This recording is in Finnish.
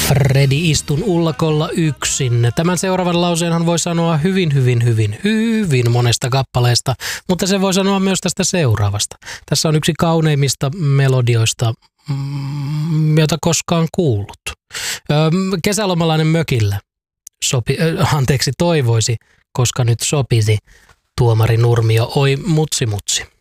Fredi, istun ullakolla yksin. Tämän seuraavan lauseenhan voi sanoa hyvin monesta kappaleesta, mutta se voi sanoa myös tästä seuraavasta. Tässä on yksi kauneimmista melodioista, jota koskaan kuullut. Kesälomalainen mökillä toivoisi, koska nyt sopisi Tuomari Nurmio, oi mutsi mutsi.